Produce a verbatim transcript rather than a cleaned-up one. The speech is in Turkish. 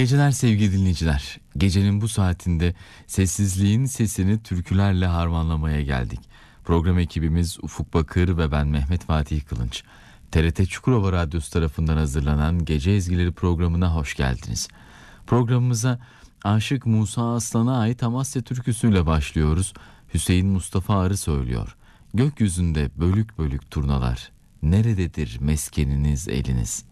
geceler sevgili dinleyiciler. Gecenin bu saatinde sessizliğin sesini türkülerle harmanlamaya geldik. Program ekibimiz Ufuk Bakır ve ben Mehmet Fatih Kılınç. T R T Çukurova Radyosu tarafından hazırlanan Gece Ezgileri programına hoş geldiniz. Programımıza Aşık Musa Aslan'a ait Amasya türküsüyle başlıyoruz. Hüseyin Mustafa Arı söylüyor. Gökyüzünde bölük bölük turnalar, nerededir meskeniniz eliniz?